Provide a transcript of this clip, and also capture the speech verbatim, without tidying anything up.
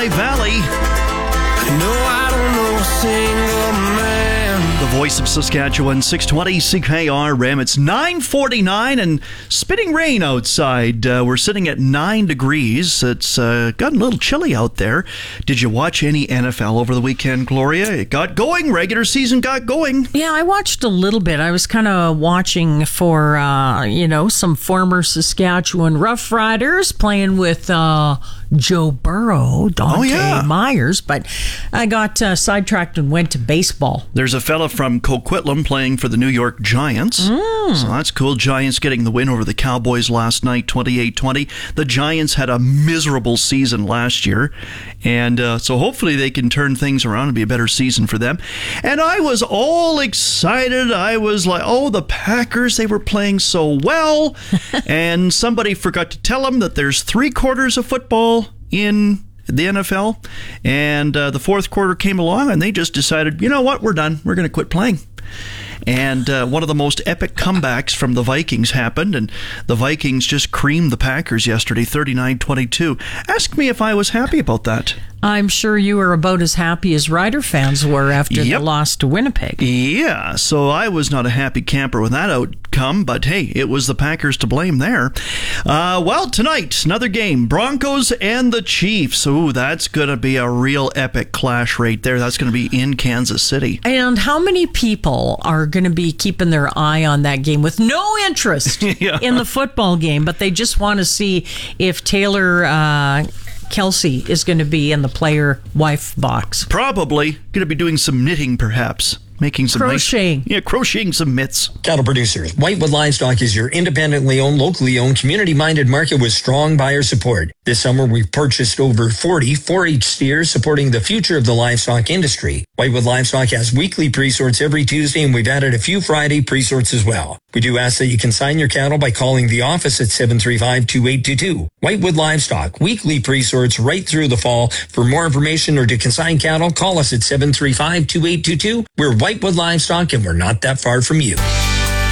Valley. No, I don't know a single man. The voice of Saskatchewan, six twenty C K R M. It's nine forty-nine and spitting rain outside. Uh, we're sitting at nine degrees. It's uh, gotten a little chilly out there. Did you watch any N F L over the weekend, Gloria? It got going. Regular season got going. Yeah, I watched a little bit. I was kind of watching for, uh, you know, some former Saskatchewan Rough Riders playing with uh, Joe Burrow, Dante Oh, yeah. Myers, but I got uh, sidetracked and went to baseball. There's a fella from Coquitlam playing for the New York Giants. Mm. So that's cool. Giants getting the win over the Cowboys last night, twenty-eight twenty. The Giants had a miserable season last year, and uh, so hopefully they can turn things around and be a better season for them. And I was all excited. I was like, oh, the Packers, they were playing so well. And somebody forgot to tell them that there's three quarters of football in the N F L, and uh, the fourth quarter came along and they just decided, you know what, we're done. We're going to quit playing. And uh, one of the most epic comebacks from the Vikings happened, and the Vikings just creamed the Packers yesterday, thirty-nine twenty-two. Ask me if I was happy about that. I'm sure you were about as happy as Rider fans were after Yep. the loss to Winnipeg. Yeah, so I was not a happy camper with that outcome, but hey, it was the Packers to blame there. Uh, well, tonight, another game, Broncos and the Chiefs. Ooh, that's going to be a real epic clash right there. That's going to be in Kansas City. And how many people are going to be keeping their eye on that game with no interest Yeah. in the football game, but they just want to see if Taylor uh, Kelsey is going to be in the player-wife box? Probably going to be doing some knitting, perhaps. Making some Crocheting. Nice, yeah, crocheting some mitts. Cattle producers, Whitewood Livestock is your independently owned, locally owned, community-minded market with strong buyer support. This summer, we've purchased over forty four H steers supporting the future of the livestock industry. Whitewood Livestock has weekly pre-sorts every Tuesday, and we've added a few Friday pre-sorts as well. We do ask that you consign your cattle by calling the office at seven three five, two eight two two. Whitewood Livestock, weekly pre-sorts right through the fall. For more information or to consign cattle, call us at seven three five, two eight two two. We're Whitewood Livestock, and we're not that far from you.